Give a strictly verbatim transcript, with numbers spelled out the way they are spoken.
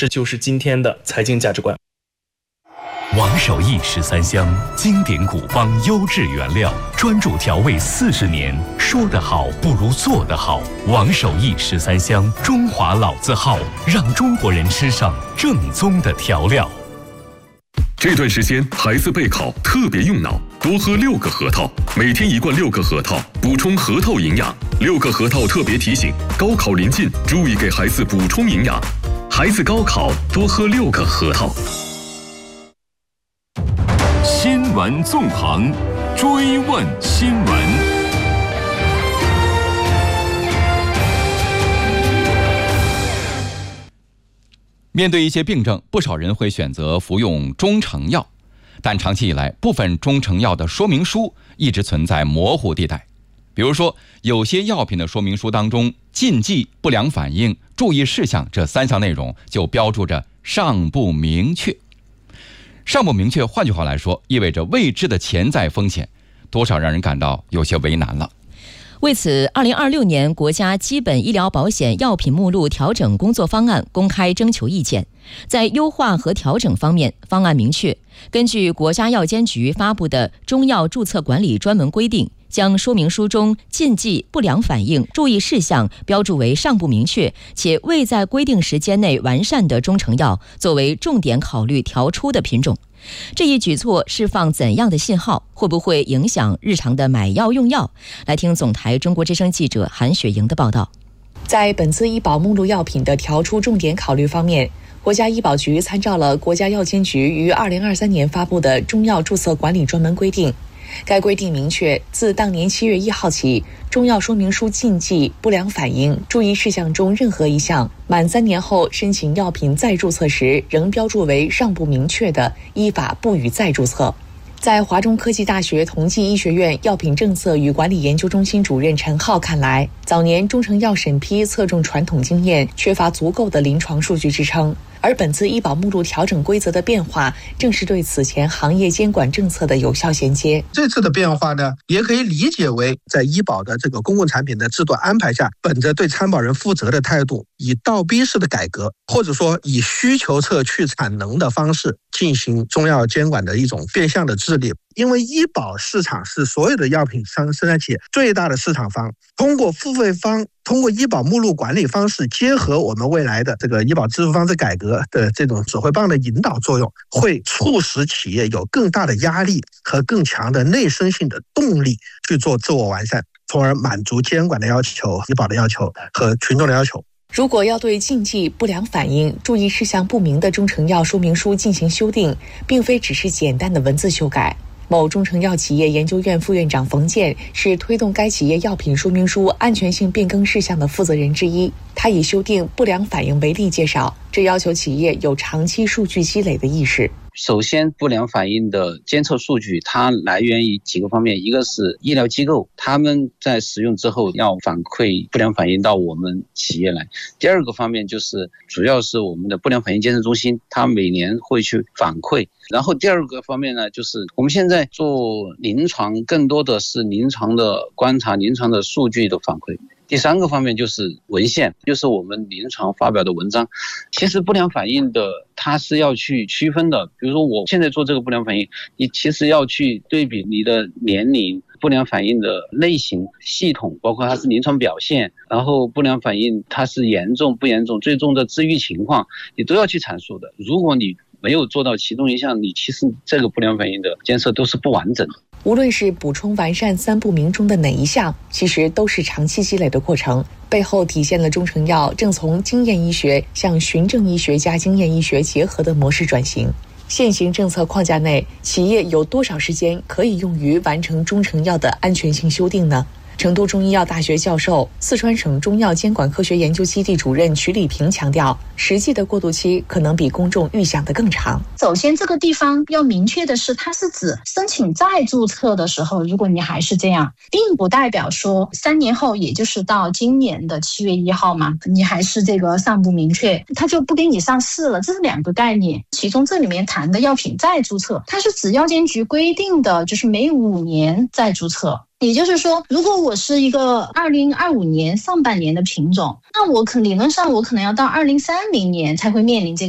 这就是今天的财经价值观。 王守义十三香，经典古方优质原料，专注调味四十年，说得好不如做得好。王守义十三香，中华老字号，让中国人吃上正宗的调料。 这段时间孩子备考特别用脑，多喝六个核桃，每天一罐六个核桃，补充核桃营养。六个核桃特别提醒：高考临近，注意给孩子补充营养。孩子高考多喝六个核桃。 新闻纵横，追问新闻。 面对一些病症，不少人会选择服用中成药，但长期以来，部分中成药的说明书一直存在模糊地带。比如说，有些药品的说明书当中，禁忌、不良反应、注意事项这三项内容就标注着尚不明确。尚不明确，换句话来说，意味着未知的潜在风险，多少让人感到有些为难了。 为此，二零二六年国家基本医疗保险药品目录调整工作方案公开征求意见。在优化和调整方面，方案明确，根据国家药监局发布的中药注册管理专门规定，将说明书中禁忌、不良反应、注意事项标注为尚不明确且未在规定时间内完善的中成药作为重点考虑调出的品种。这一举措释放怎样的信号？会不会影响日常的买药用药？来听总台中国之声记者韩雪莹的报道。 在本次医保目录药品的调出重点考虑方面，国家医保局参照了国家药监局于二零二三年发布的中药注册管理专门规定。该规定明确，自当年七月一号起，中药说明书禁忌、不良反应、注意事项中任何一项，满三年后申请药品再注册时仍标注为尚不明确的，依法不予再注册。在华中科技大学同济医学院药品政策与管理研究中心主任陈浩看来，早年中成药审批侧重传统经验，缺乏足够的临床数据支撑。而本次医保目录调整规则的变化，正是对此前行业监管政策的有效衔接。 这次的变化呢，也可以理解为在医保的这个公共产品的制度安排下，本着对参保人负责的态度，以倒逼式的改革，或者说以需求侧去产能的方式进行中药监管的一种变相的治理。因为医保市场是所有的药品商生产企业最大的市场方，通过付费方，通过医保目录管理方式，结合我们未来的这个医保支付方式改革的这种指挥棒的引导作用，会促使企业有更大的压力和更强的内生性的动力去做自我完善，从而满足监管的要求、医保的要求和群众的要求。 如果要对禁忌、不良反应、注意事项不明的中成药说明书进行修订，并非只是简单的文字修改。某中成药企业研究院副院长冯健是推动该企业药品说明书安全性变更事项的负责人之一。他以修订不良反应为例介绍，这要求企业有长期数据积累的意识。 首先，不良反应的监测数据它来源于几个方面，一个是医疗机构，他们在使用之后要反馈不良反应到我们企业来。第二个方面就是主要是我们的不良反应监测中心，它每年会去反馈。然后第二个方面呢，就是我们现在做临床更多的是临床的观察、临床的数据的反馈。第三个方面就是文献，就是我们临床发表的文章。其实不良反应的它是要去区分的，比如说我现在做这个不良反应，你其实要去对比你的年龄、不良反应的类型、系统，包括它是临床表现，然后不良反应它是严重不严重、最终的治愈情况，你都要去阐述的。如果你没有做到其中一项，你其实这个不良反应的监测都是不完整的。 无论是补充完善三不明中的哪一项，其实都是长期积累的过程，背后体现了中成药正从经验医学向循证医学加经验医学结合的模式转型。现行政策框架内，企业有多少时间可以用于完成中成药的安全性修订呢？成都中医药大学教授、四川省中药监管科学研究基地主任曲礼平强调，实际的过渡期可能比公众预想的更长。 首先，这个地方要明确的是，它是指申请再注册的时候，如果你还是这样，并不代表说三年后，也就是到今年的七月一号嘛，你还是这个尚不明确，它就不给你上市了，这是两个概念。其中这里面谈的药品再注册，它是指药监局规定的，就是每五年再注册。也就是说，如果我是一个二零二五年上半年的品种，那我可理论上我可能要到二零三零年才会面临这个